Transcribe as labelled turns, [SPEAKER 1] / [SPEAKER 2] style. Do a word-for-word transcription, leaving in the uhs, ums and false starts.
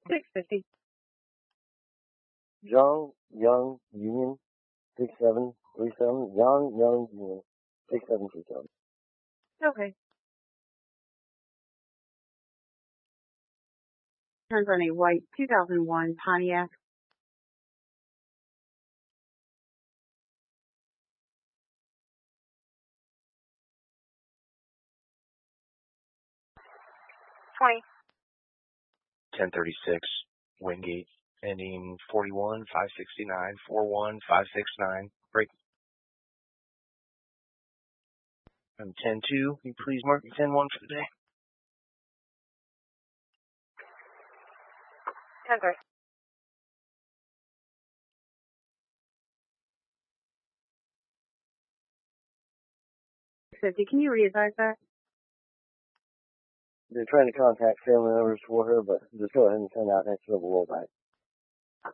[SPEAKER 1] six fifty.
[SPEAKER 2] John Young Union six seven three seven. John Young Union six seven three seven.
[SPEAKER 1] Okay. Turns on a white two thousand one Pontiac. twenty.
[SPEAKER 3] ten thirty-six, Wingate, ending forty-one, five sixty-nine, forty-one, five sixty-nine, break. I'm ten two, can you please mark me ten one for the day?
[SPEAKER 1] ten three. fifty, can you readvise that?
[SPEAKER 2] They're trying to contact family members for her, but just go ahead and send out next level rollback.